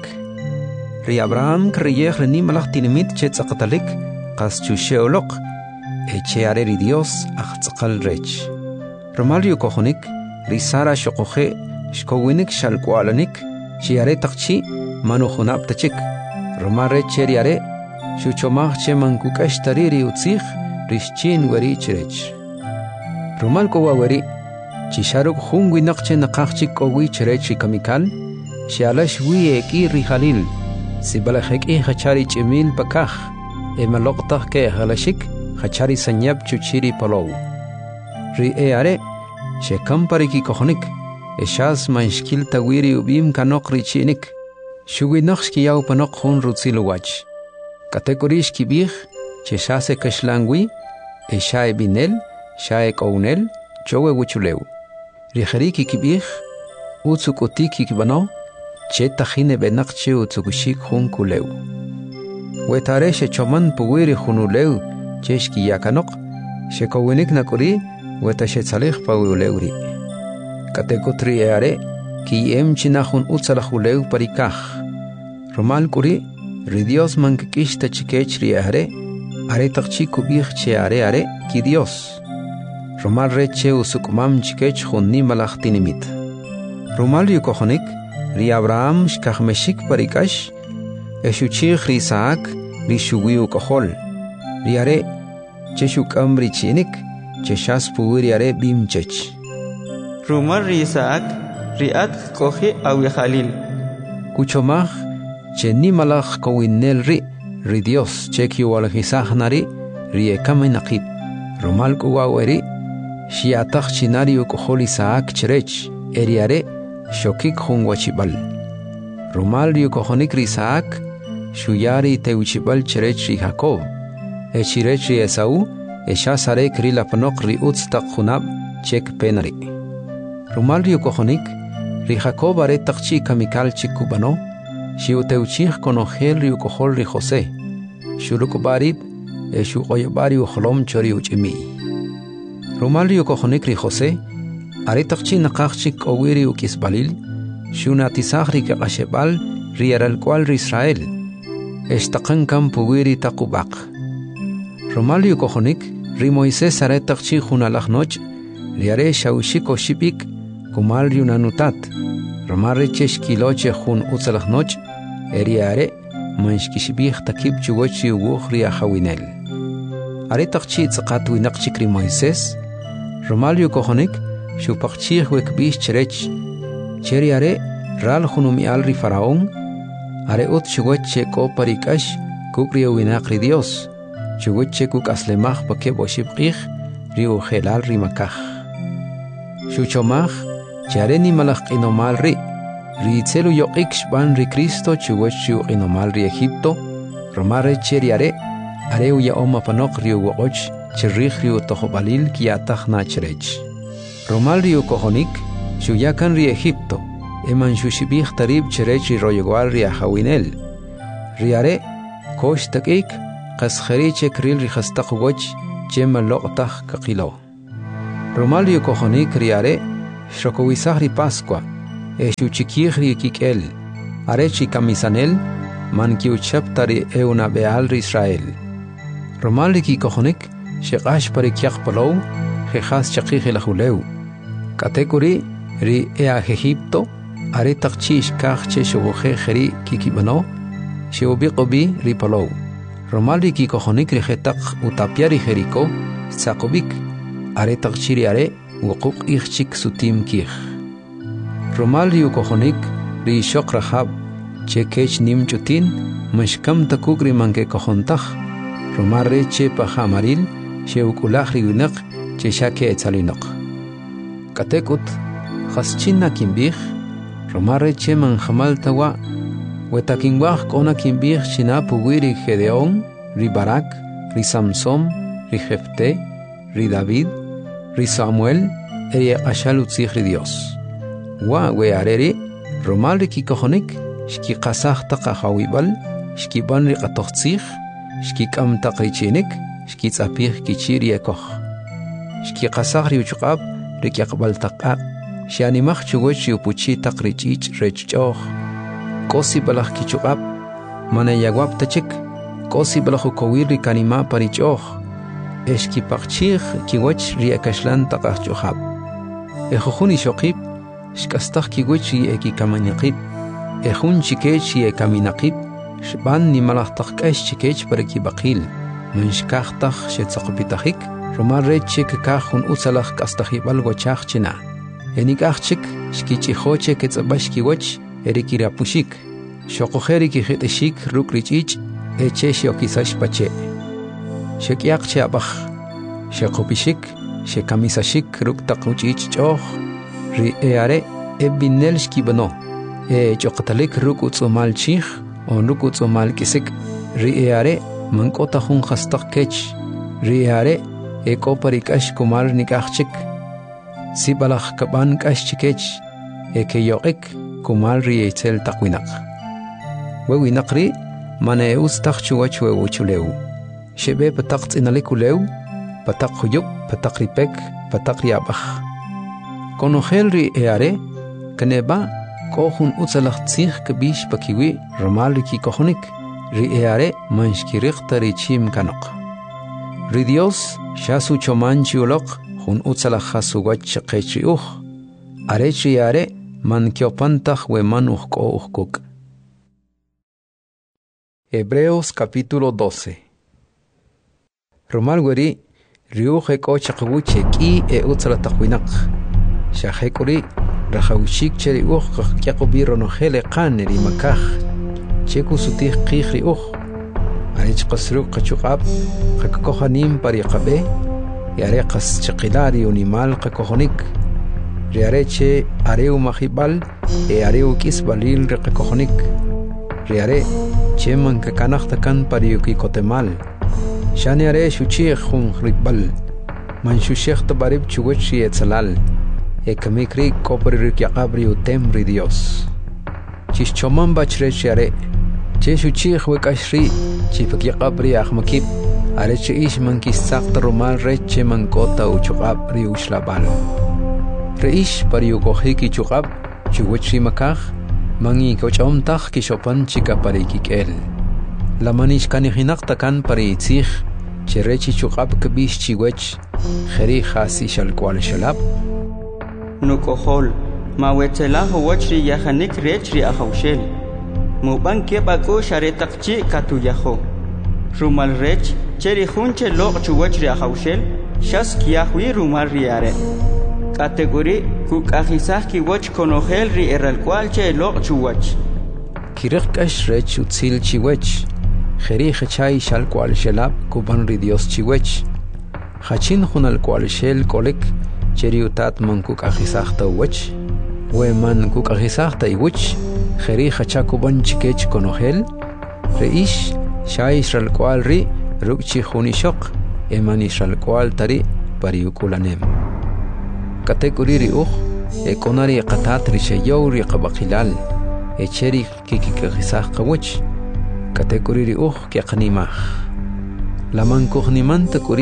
Ri Abraham kriyeh reni malach tinimit che tzakatalik, kas chushe olok, eche are ri Dios ach tzakal rech. Romal rio kohonik, ri Sara shokuhe shkowinik shalkwalanik, chi are takchi manuhunab tachik. Romal reche ri are, shuchomach che mankukash tariri utzich, rishchin wari cherech. Romal kowa wari, chisharuk hungwi nakche nakachik kowi cherechi kamikal, shialash wi eki rihalil, sibalahek i hachari chimil pakach, emaloktak ke halashik, hachari sanyab chuchiri palow. Ri eare, shekampari ki kohonik, eshas manshkil tawiri ubim kanok richinik, shuwi nakshki yau panok hun rutziluwach. Kategorish kibich, cheshase kashlangwi, eshae binel, shae kounel, chowe wuchuleu. Rijeriki kibich, utsukotiki kibano, che tajine benakche utsukushik hun kuleu. Wetare she choman puwiri hunuleu, cheshki yakanok, she kowinik nakuri, weta she tsalih pawuleuri. Kategotri eare, ki em chinahun utsalahuleu parikach. Romal kuri, ri Dios mankikish tachikech ri are, are takchi kubich che are are, ki Dios. Romal reche usukumam chikech hunni malachtinimit. Romal rio kohonik, ri Abraham shkachmeshik parikash, eshuchich ri Isaac, ri shuwiu kohol. Ri are, cheshukam ri chinik, cheshas puwiri are bimchech. Romal ri Isaac, ri at kohi awi Khalil. Kuchomach, che ni malach kowinel ri, ri Dios cheki walhisach nari, ri ekame nakip. Romal kuwaweri, shiatach chinari ukohol Isaac cherech, eriare, shokik hun wachibal. Romal ri ukohonik ri Isaac, shuyari teuchibal cherech ri Jacob. Echirech ri Esau, eshasare kri lapanok ri utstak hunab, chek penari. Romal ri ukohonik, ri Jacob are takchi kamikal chikubano, shiuteuchich konogel ri ukohol ri Jose. Shurukubarib, eshu oyabari uholom chori uchimi. Romal ri ukohonik ri Jose, are takchi nakachik owiri ukisbalil, shunatisach ri kakashebal ri aralkwal ri Israel, eshtakan kam puwiri takubak. Romal ri ukohonik, ri Moises are takchi hunalach noch, ri are shaushik oshipik, kumal ri unanutat. Romal reche shkiloche hun utsalach noch, eri are, manshkishibich takib chuwachi uwuch ri ahawinel. Are takchi tzakatu inakchik ri Moises, Romal rio kohonik, shupakchich wekbish cherech, cheri are, ral hunumial ri Faraón, are ut chuwache ko parikash, kukri uwinak ri Dios, chuwache kuk aslemach pakeb oshibkich, ri ujelal ri makach. Shuchomach, chare ni malach inomal ri, ri itzelu yoqik shban ri Cristo chuwachu inomal ri Egipto, romare cheri are, are uya oma panok ri uwoch, chirrich ri utohobalil kiatach na cherech. Romal ri ukohonik, shuyakan ri Egipto, eman shushibich tarib cherech ri royogwal ri ahawinel. Ri are, kosh takik, qaskheri che kril ri khastaq woch, chema loqtach kakilo. Romalio cojonik riare, shokowisahri Pascua, e shuchikihri kikel, arechi camisanel, man kiuchaptari e una beal Israel. Romali ki cojonik, shekash pari kiak palou, jejas chakih la juleu. Katekuri ri e a Egipto, are takchish kach che shoboje jeri kikibano, sheobiqobi ri palou. Romali ki cojonik ri jetak utapiari jeriko, sakobik, are takchiri are, wukuk ichik sutim kich. Romali u cojonik ri shok rahab, che kech nim chutin, mashkam takuk ri manke cojontach, Romare che pajamaril, she ukulach ri winak, che shake etzalinok. Katekut, Haschina kimbich, Romare che manjamal tawa, Wetakinwach kona kimbich china puguiri Gedeón, ri Barak, ri Samsom, ri Jefte, ri David, ri Samuel, eri ashal utzich ri Dios. Wa we areri, Romare ki cojonik, shki qasach taqa hawibal, shki ban ri qatochtzich, shki kam taqrichinik, shki tzapich kichiri ekoch. Shki qasach ri uchqab, ri kiaqbal taqaq, shianimach chugoch yupuchi taqrichich rechchoch. Kosi balach kichuqab, manayagwab tachik, kosi balach ukowir ri kanima parichoch. Eshki paqchich kiwach ri akashlan taqach chuqab. Ejohuni shoqib, shkastach kiwach ri ekikamanaqib. Ejun chikech ri ekaminaqib, shban ni malachtach kash chikech pariki baqil. Menshkachtach shetzaqpitachik, Romal reche que cajun usalach kastahibal wachach china. Enikachik, shkichihoche que tzabashkiwach, erikirapushik. Shokojeri ki hiteshik rukrich, eche shokisash pache. Shekiakche abach. Shekopishik, shekamisashik ruktakuchich choch. Ri eare ebinel shkibano. E chokatalik rukutsumal chich, on rukutsumal kisik. Ri eare mankota hun hastak kech. Ri eare eko parikash kumar nikachik. Si balach kaban kash chikech, eke yoik kumar ri etel takwinak. Wewinak ri, mane eus takchuach wewuchuleu. Shebe patak inalikuleu, patak huyuk, patak ripek, patak riabach. Konogel ri eare, kaneba, kohun utsalach tzich kabish pakiwi, romal ki kohonik, ri eare manshkirikta ri chim kanok. Ri Dios, shasu chomanchi ulok, hun utsalach hasuwach kechi uch. Arechi are, man kiopantach we man uchko uchkuk. Hebreos capítulo doce. Romal weri, riuch eko chakawuche ki e utsalatachwinak. Shahekuri, rahawishik cheri uch kakyakubi nohele kaneri makach. Cheku sutih kihri uch. Arech qasruk qachukab, qakakohanim pariqabe, yare qas chaqilari unimal qakohonik. Riareche areu mahibal, e areu kisbalil reqakohonik. Riare, cheman kakanachtakan pariuki kotemal. Shani are shuchich hun ribal. Man shushech tabarib chuwechi etzalal. E kamikri kopariruk yaqabri utem ri Dios. Chischoman bachreche are. Cheshu chich wekashri, chipakiyaqabri ahmakib, areche ish mankisakta romal reche mankota uchukabri ushlabal. Reish pariukohiki chukab, chuwechri makach, mangi kochomtach kishopan chika parikik La manish kanihinaktakan pariitzich, cherechi chukab kabish chiwech, jeri hasi shalkwal shalab. Nukohol, mawetzelah wachri yahanik rechri ahaushel. Muban kebako sharetakchi katuyaho. Rumal rech, cheri hunche lok chuwachri ahaushel, shas kiahui rumal riare. Category kukajisah kiwach konogel ri eralkwal che lok chuwach. Kirikash rech utzil chiwech. Jeri hechai shalkwal shelab kuban ri Dios chiwech. Hachin hunal kwal shel kolek, cheri utat man kukajisah tawach. We man kukajisah taiwach. Jeri hachakuban chikech konogel, reish, shai ishral kwal ri, rukchi hunishok, eman ishral kwal tari, pariukulanem. Kategori ri uch, e konari qatat ri shayow ri qabakilal, e cheri kikikakisah kawach, kategori ri uch kiaqnimah. Laman kuhnimanta kuri,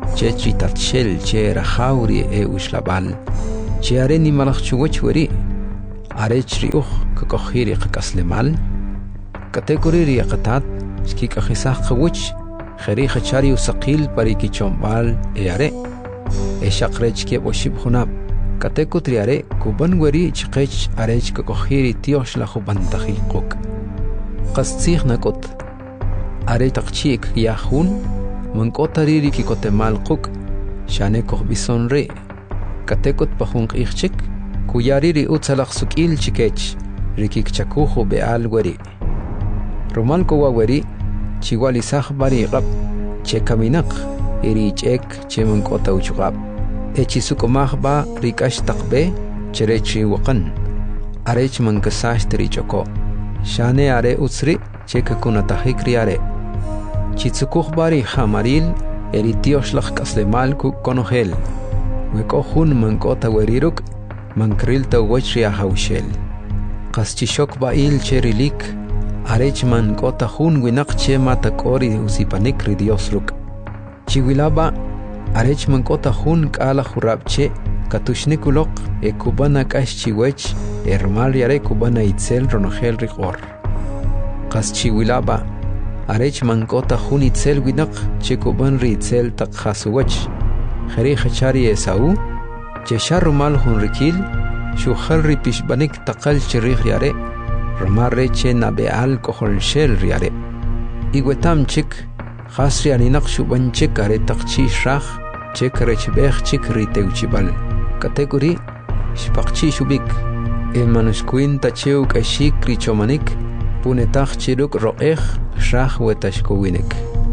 che chitatshel che rahauri e ushlabal che are ni malach chuwach wari are chri ukh kokhiri qaslemal kategori ri qatat ski khisah qawch khari khachari usaqil pariki chombal e are e shaqrech ke boshib khunab katekutri are kuban wari chqech are kokhiri tiosh la khuban takhilquk qastikh nakot are taqchik yahun mankotariri ki kotemal quk shane koh bisonre katekot pahun qixchik kuyariri utsalaq sukil chikech rikik chakuhu beal wari romal ko wari chiwali sah bari qab che kaminak iri chek che mankota uchqab echi sukomah ba rikash taqbe cherechi waqan arech mankasash tri choko shane are utsri che kakunata hikri are chitsukuh bari hamaril eri tioshlah kaslemal ku konohel weko hun mankota weriruk mankril ta wachria haushel qaschishok bail cherilik arech mankota hun winak che mata kori usipanik ri diosruk chiwilaba arech mankota hun kala khurabche katushnikulok e kubana kash chiwech ermal yare kubana itzel ronohel riqor qaschiwilaba arech mankota hun itzel winak che kuban ri itzel taqhasuwach khari khachari esau che sharmal hun rikil shu khalri pishbanik taqal chirih yare ramare che nabeal kohol shel yare igwetam chik khasri aninak shuban chik are taqchi shakh che karech bech chik ri teuchibal kategori shpaqchi shubik e manuskuin tacheu kashik richomanik punetach chiruk ro'eh shakh wetashkowinek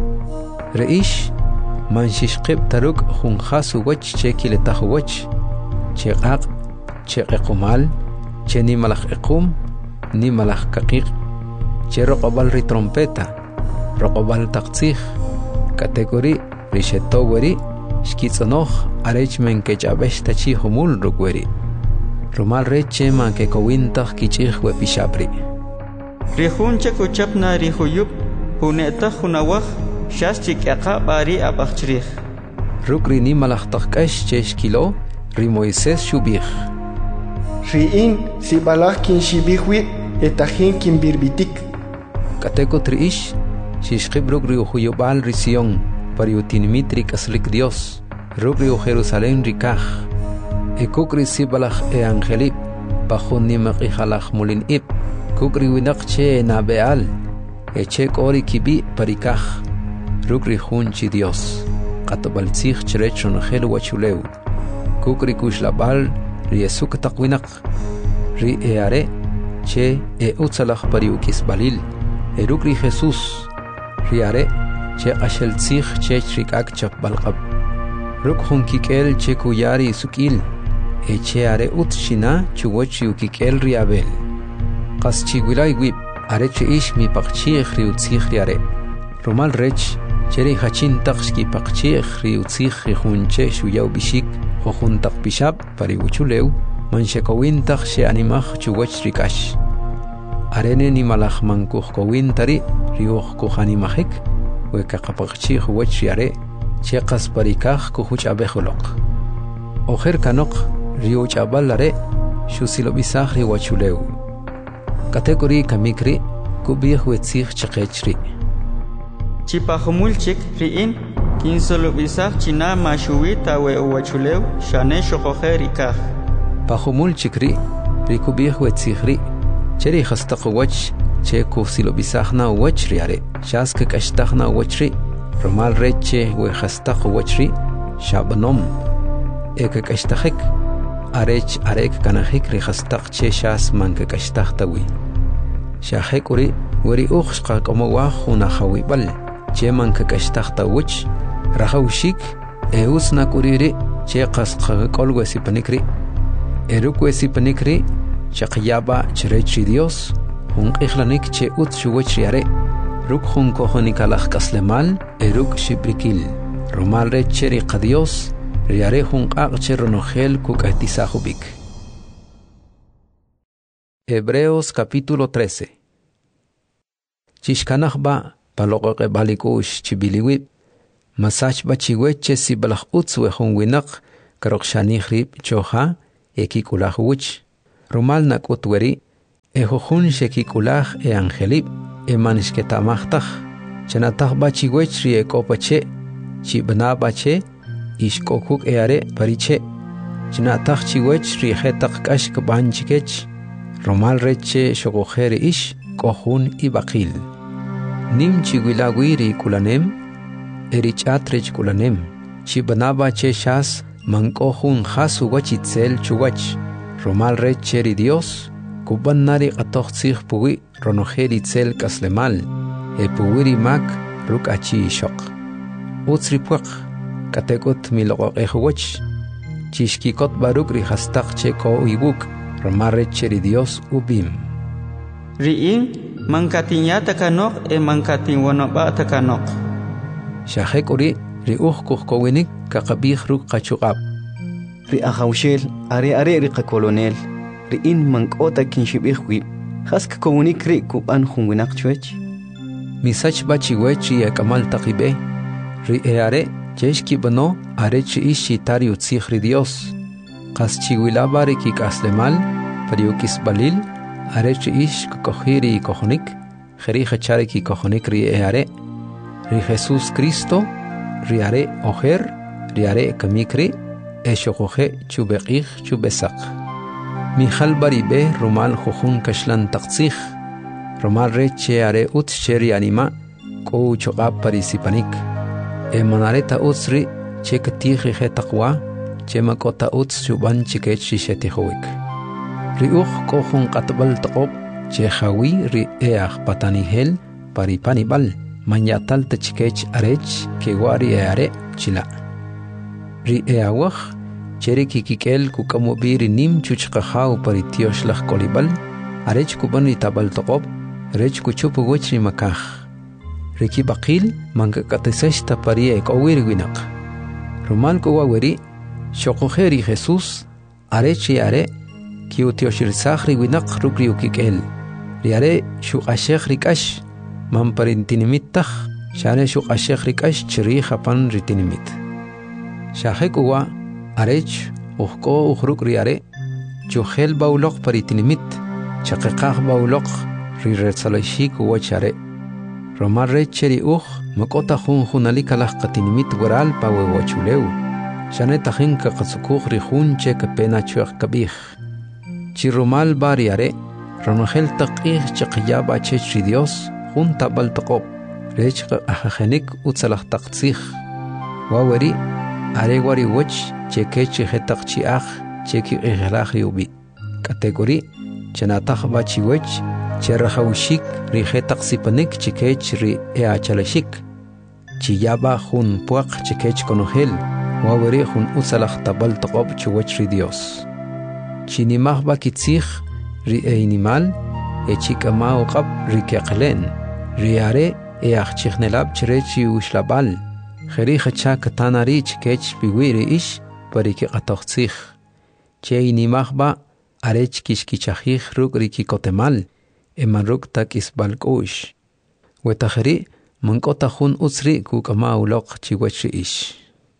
reish manshish qib taruk hun khasu wach che kiletah wach che qaq che qequmal che ni malakh equm ni malakh kaqiq che roqobal ri trompeta roqobal taqtsikh kategori risheto wari shkitsonoh arech men ke chabesh tachi humul rukweri rumal reche man ke kowintah kichih we pishabri rihun che kuchapna rihuyup huneta hunawah shas chikaqa bari abachrih rukri ni malakh taqash che shkilo ri Moisés shubih riin si balakh kin shibihwi etahin kin birbitik kateko triish shishqib rukri huyubal rision pariutin mitri kaslik Dios rukri Jerusalén rikah e kukri si balakh e angelip bajun ni maqikhalakh mulin ib kukri winak che nabeal e che kori kibi parikah rukri hunchi Dios qatobaltzikh cherechon khel wachuleu kukri kushlabal riesuk taqwinak ri eare che e utsalakh pariukis balil e rukri Jesus riare che ashel tsikh che trikak chap balqab ruk hun kikel che kuyari sukil e che are utshina chuwochi ukikel riabel qaschi wilay wib are che ish mi paqchi khri utsikh riare romal rech cheri hachin taqski paqchi khri utsikh hunche shuyaw bishik khun taq bishab pari uchuleu manshekowin taq she animach chuwoch rikash arene ni malakh mankuh kowin tari riuh ku hanimahik we ka qapaqchi khuwach yare che qas parikah ku huch abekhuloq oher kanok riuch abalare shusilo bisakh ri wachuleu kategori kamikri kubih wetsikh chqechri chipahumulchik riin kinsolo bisakh china mashuwita we wachuleu shane shoqoherikah pahumulchikri rikubih wetsikhri cheri khastaq wach che kusilo bisakhna wachri are shask kashtakhna wachri romal reche we khastaq wachri shabnom ek kashtakhik arech arek kanahik ri khastaq che shas man kashtakhtawi shahekuri wari ukhshqa komowa khuna khawibal che man kashtakhtawch rahawshik e usna kuriri che qasqa kolwesi panikri erukwesi panikri chaqyaba cherechi Dios hun qixlanik che ut shuwachri are ruk hun kohonikalakh kaslemal eruk shibrikil romal recheri qadios riare hun qaqche ronohel kukahtisahubik. Hebreos capítulo trece. Chishkanahba paloqoqe balikush chibiliwib Masach bachiweche si balach utzwe hon winak karok shanih rib choha eki kulach wuch. Romal nak utweri e hohun sheki kulach e angelib e manishketa machtach. Chanatach bachiwech ri e kopache chi banabache ish kokuk e are pariche. Chanatach chiwech ri hetak kashk banchikech. Romal reche shokohere ish kohun i bakil. Nim chigwilagwiri kulanem erichatrech kulanem. Chi banabache shas mankohun hasu wachitzel chuwach. Romal reche ri Dios kuban nari atochzich puwi ronojeri tzel kaslemal. E puwiri mak ruk achi shok. Utsri puak katekot milokok ehuwach. Chishkikot baruk ri hastak che ko uibuk. Romal reche ri Dios ubim. Riin mankatinya takanok e mankatin wanoba takanok. Shahek uri ri uj kuhkowinik kakabih ruk kachukab. Ri ahawshel are are ri kakolonel. Riin mankota kinshibihwi. Hask komunik ri kuban hunwinak chwech. Misach bachiwech ri akamal takibe. Ri eare cheshki bano are chi ishi tari utzich ri Dios. Kas chiwilaba ri kik aslemal pariukis balil. Are chi ish kukohiri kohonik. Jeri hachare ki kohonik ri eare. Ri Jesus Cristo ri are oher ri are kamikri e shokohe chubekich chubesak. Mijal baribe romal jojun kashlan taktzich. Romal reche are ut sheri anima ko chogab parisipanik. E manareta utsri che katiji he takwa che makota uts chuban chikech shishetihoik. Ri uj kohun katbal takob che jawi ri each patanihel paripanibal. Manyatal tachikech arech kewari eare chila. Ri eawach cheri kikikel kukamubiri nim chuchkahau paritiosh lach kolibal. Arech kuban itabal tokob rech kuchupu wechri makach. Riki bakil mankakatisesh tapari ekowir winak. Romal kowaweri shokojeri Jesus arech eare kiutioshirsakhri winak rukri ukikel. Riare shukashekh rikash. Man parintinimittach, shane shuk ashekh rikash chiri japan ritinimit. Shahek uwa, arech, uhko uhruk riare, chuhel baulok paritinimit, chakekach baulok riretsalashik uwa chare. Romar recheri uh, makota hun hunalikalach katinimit gural pawe wachuleu. Shane tahin kakatsukuch rihun che kapena chuach kabich. Chirumal bariare, ronogel takih chakiyaba chechri Dios, junta baltaqob rech ahajenik utsalah taqtzich wawari aregwari wach chekechi hetaqchi aj cheki egelaj ubi category chanatah bachi wach cherahawshik ri hetaqsipanik chekech ri eachalashik chiyaba jun puaq chekech konogel wawari jun utsalah tabaltaqob chuwach ri Dios chinimaj bakitzich ri einimal echikama uqab ri keqlen Riare e achichnelab chrechi ushlabal. Jeri hacha katanari chkech biwiri ish pariki qatochtzich. Che inimachba arech kishkichajich ruk riki kotemal. Eman ruk tak isbalkush. Wetajeri mankota jun utsri kukama ulok chiwechi ish.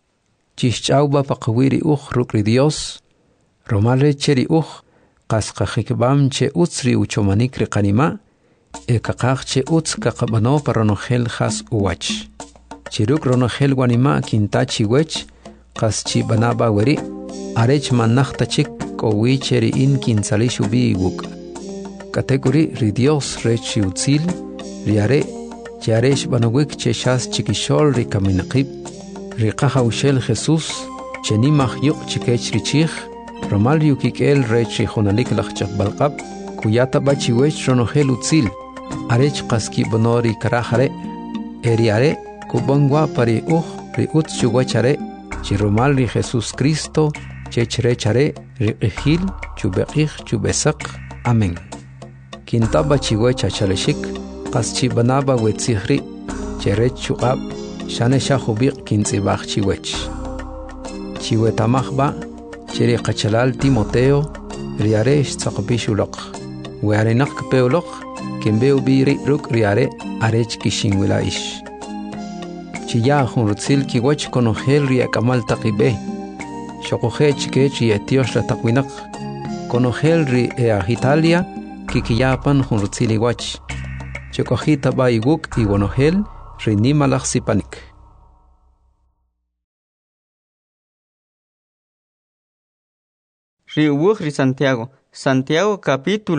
Chischauba paqwiri uch ruk ri Dios. Romale cheri uch qasqajikbam che utsri uchomanik ri qanima. E kakach che utz kakabano paronogel has uwach. Chiruk ronogel wanima kintachi wech, kas chi banaba weri, arech manachta chik kowi cheri in kinsalishu bi wuk. Kategori ri Dios rechi utzil, riare, chiaresh banawik che shas chikishol ri kaminakib, ri kaha ushel Jesus, chenimach yuk chikech richich, romal yukikel rechi honalik lachchak balqab, kuyata bachi wech ronogel utzil, arech qaski bonori karahare eriare kubangwa pari uh ri utsu wachare chiromal ri Jesus Cristo chechre chare ri ehil chubeqih chubesak amen kintaba chiwecha chaleshik qaschi banaba wetzihri cherech chuqab shane shahubiq kintzibach chiwech chiwetamachba cheri qachalal Timoteo riaresh tsaqbishulok wearenak peulok Kimbeu biri ruk riare arech kishingwila ish. Chiya Hunrutzil Kiwach Konogel Ria Kamal Takibe. Shokohe Chikech y Etios la Takwinak. Konogel Ri Ea Italia Kikiyapan Hunrutzil Iwach. Chokojita Baiguk y Wonohel Rinimalach Sipanik. Riubuj Ri Santiago. Santiago capítulo.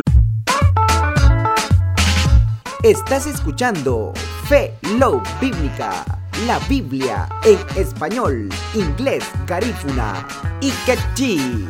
Estás escuchando Fe Low Bíblica, la Biblia en español, inglés, garífuna y quechí.